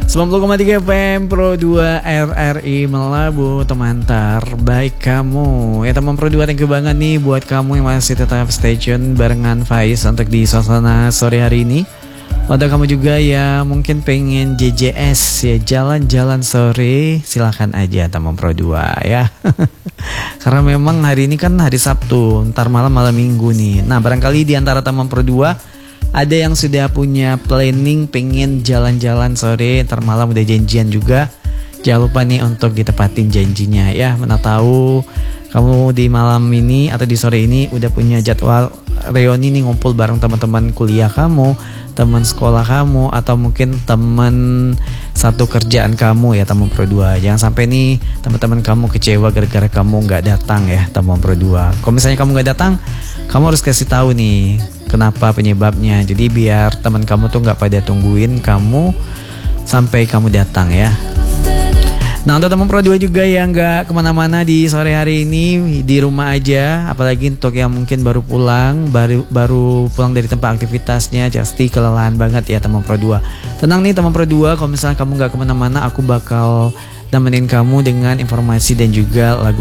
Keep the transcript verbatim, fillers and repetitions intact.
sembilan puluh koma tiga F M Pro dua R R I Melabu, teman terbaik kamu. Ya teman Pro dua, thank you banget nih buat kamu yang masih tetap stay tune barengan Faiz untuk di suasana sore hari ini. Untuk kamu juga ya mungkin pengen J J S ya, jalan-jalan sore, silakan aja teman Pro dua ya. Karena memang hari ini kan hari Sabtu, ntar malam malam Minggu nih. Nah barangkali di antara teman Pro dua ada yang sudah punya planning pengen jalan-jalan sore, ntar malam udah janjian juga. Jangan lupa nih untuk ditepatin janjinya ya. Mana tahu kamu di malam ini atau di sore ini udah punya jadwal reuni nih, ngumpul bareng teman-teman kuliah kamu, teman sekolah kamu, atau mungkin teman satu kerjaan kamu ya teman Pro dua. Jangan sampai nih teman-teman kamu kecewa gara-gara kamu nggak datang ya teman Pro dua. Kalau misalnya kamu nggak datang, kamu harus kasih tahu nih kenapa penyebabnya. Jadi biar teman kamu tuh nggak pada tungguin kamu sampai kamu datang ya. Nah untuk teman Pro dua juga yang gak kemana-mana di sore hari ini, di rumah aja. Apalagi untuk yang mungkin baru pulang, baru baru pulang dari tempat aktivitasnya, pasti kelelahan banget ya teman Pro dua. Tenang nih teman Pro dua, kalau misalnya kamu gak kemana-mana, aku bakal nemenin kamu dengan informasi dan juga lagu